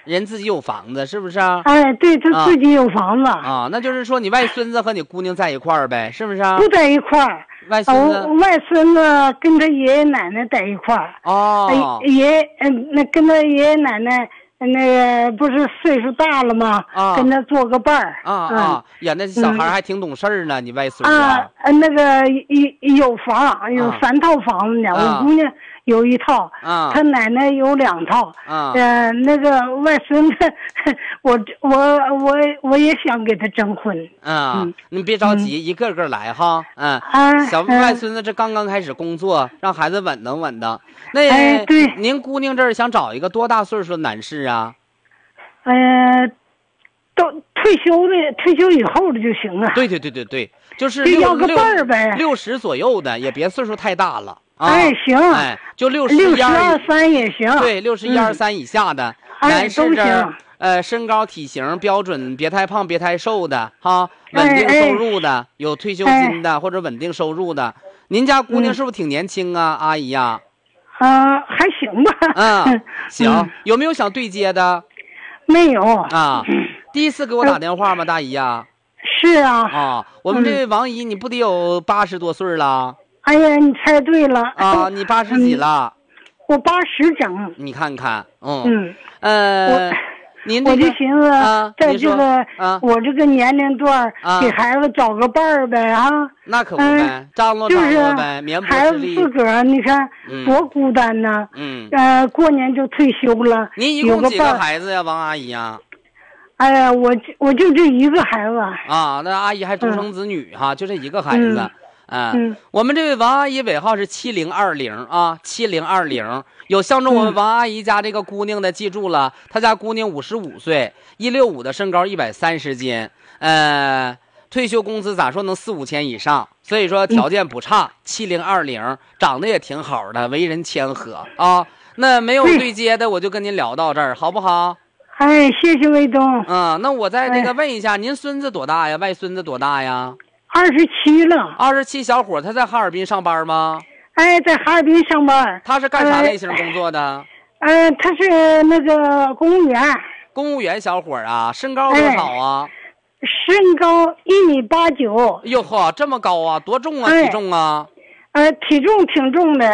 人自己有房子，是不是啊？ 哎，对，他自己有房子啊，那就是说你外孙子和你姑娘在一块儿呗，是不是啊？ 不在一块儿。 外孙子， 外孙子跟他爷爷奶奶在一块儿。 哦， 那跟他爷爷奶奶那个不是岁数大了吗？跟他做个伴儿。 呀，那小孩还挺懂事儿呢，你外孙子。 那个有房，有3套房子呢。我姑娘有1套，他奶奶有2套。那个外孙子，我也想给他征婚。 你别着急，一个个来哈。小外孙子这刚刚开始工作，让孩子稳当稳当。那对， 您姑娘这儿想找一个多大岁数的男士啊？ 都退休以后的就行啊。 对，就是要个伴儿呗 ，60左右的，也别岁数太大了。 行。 就61、 23也行。 对，61、23以下的男士这儿，身高体型标准，别太胖别太瘦的哈，稳定收入的，有退休金的或者稳定收入的。您家姑娘是不是挺年轻啊，阿姨呀？ 还行吧。 行。有没有想对接的？ 没有第一次给我打电话吗，大姨呀？ 是啊。 我们这位王姨，你不得有80多岁了？ 哎呀，你猜对了你80几了？ 我80整。 你看看，您我就寻思，在这个我这个年龄段给孩子找个伴儿呗那可不呗，张罗张罗呗，绵薄孩子自个儿你看多孤单呢。过年就退休了。 您一共几个孩子呀，王阿姨呀？ 哎呀，我就这一个孩子那阿姨还独生子女哈，就这一个孩子。我们这位王阿姨尾号是7020啊，7020。有相中我们王阿姨家这个姑娘的，记住了，她家姑娘55岁，165的身高，130斤，退休工资咋说能4、5千以上，所以说条件不差。7020长得也挺好的，为人谦和啊。那没有对接的，我就跟您聊到这儿，好不好？ 谢谢卫东。 那我再那个问一下，您孙子多大呀？外孙子多大呀 ？27了。 27小伙，他在哈尔滨上班吗？ 在哈尔滨上班。 他是干啥类型工作的？ 他是那个公务员。 公务员小伙啊，身高多少啊？ 身高1.89米。 哟呵，这么高啊？多重啊？体重啊？ 体重挺重的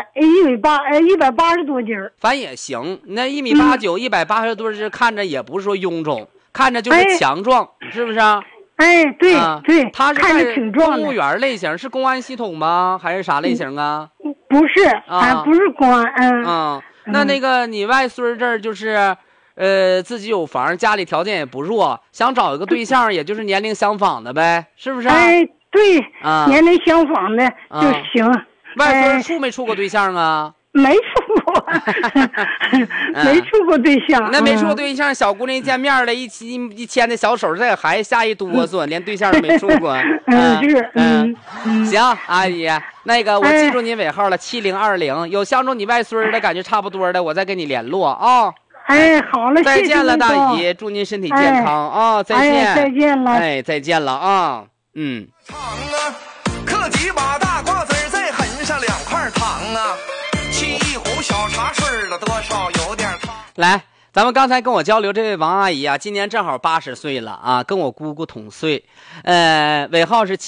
，180多斤。 反正也行，那1.89米，180多斤，看着也不是说臃肿，看着就是强壮，是不是啊？ 对， 他是看着挺壮的。 公务员类型，是公安系统吗？还是啥类型啊？ 不是，不是公安。 那个你外孙这儿就是，自己有房，家里条件也不弱，想找一个对象，也就是年龄相仿的呗，是不是？ 对，年龄相仿的就行。 外孙处没处过对象啊？ 没处过，没处过对象。 那没处过对象，小姑娘一见面了，一牵的小手，这还吓一哆嗦，连对象都没处过。行，阿姨，那个我记住您尾号了，7020。有相中你外孙的感觉差不多的，我再跟你联络啊。 好了， 再见了，大姨，祝您身体健康啊！再见， 再见了， 再见了啊！ 糖啊，嗑几把大瓜子，再狠上2块糖啊，沏一壶小茶水了，多少有点烫。 来，咱们刚才跟我交流这位王阿姨啊，今年正好80岁了啊，跟我姑姑同岁，尾号是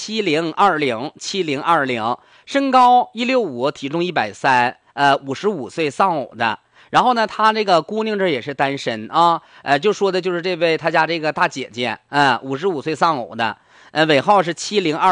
7020，身高165，体重130， 55岁丧偶的。然后呢，他这个姑娘这也是单身啊，就说的就是这位他家这个大姐姐，55岁丧偶的，尾号是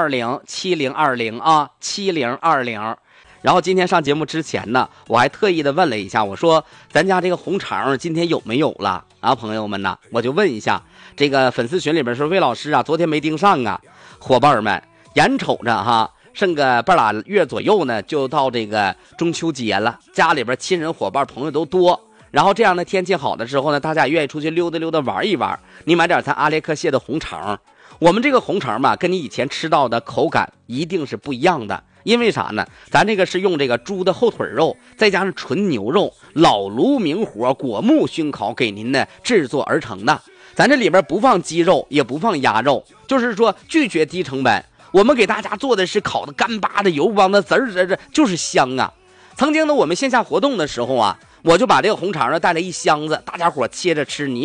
7020啊，7020。然后今天上节目之前呢，我还特意的问了一下，我说咱家这个红肠今天有没有了啊？朋友们呢，我就问一下这个粉丝群里边说，魏老师啊，昨天没盯上啊，伙伴们，眼瞅着哈。剩个半拉月左右呢，就到这个中秋节了，家里边亲人伙伴朋友都多，然后这样的天气好的时候呢，大家也愿意出去溜达溜达玩一玩。你买点咱阿列克谢的红肠，我们这个红肠吧，跟你以前吃到的口感一定是不一样的。因为啥呢？咱这个是用这个猪的后腿肉，再加上纯牛肉，老炉明火果木熏烤给您呢制作而成的。咱这里边不放鸡肉，也不放鸭肉，就是说拒绝低成本。我们给大家做的是烤的干巴的油汪的滋儿，这就是香啊！曾经呢，我们线下活动的时候啊，我就把这个红肠呢带了一箱子，大家伙切着吃，你